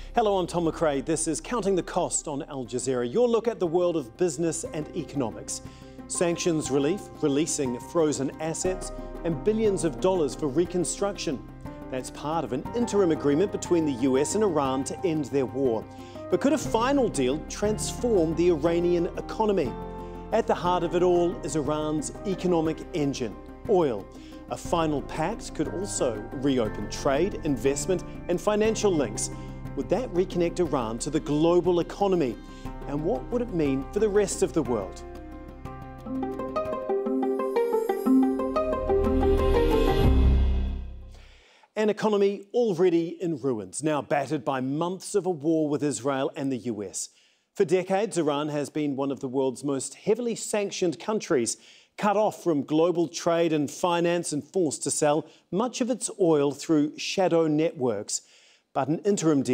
Hello, I'm Tom McRae. This is Counting the Cost on Al Jazeera, your look at the world of business and economics. Sanctions relief, releasing frozen assets, and billions of dollars for reconstruction. That's part of an interim agreement between the US and Iran to end their war. But could a final deal transform the Iranian economy? At the heart of it all is Iran's economic engine, oil. A final pact could also reopen trade, investment, and financial links. Would that reconnect Iran to the global economy? And what would it mean for the rest of the world? An economy already in ruins, now battered by months of a war with Israel and the US. For decades, Iran has been one of the world's most heavily sanctioned countries, cut off from global trade and finance and forced to sell much of its oil through shadow networks. But an interim deal